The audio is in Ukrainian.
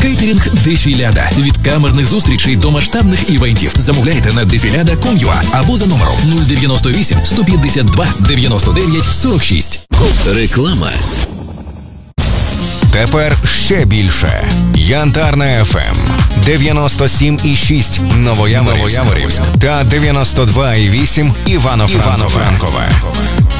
Кейтерінг Дефіляда. Від камерних зустрічей до масштабних івентів. Замовляйте на defilada.com.ua або за номером 098 152 99 46. Реклама. Тепер ще більше. Янтарна ФМ 97,6 Новояворівськ та 92,8 Івано-Франкове.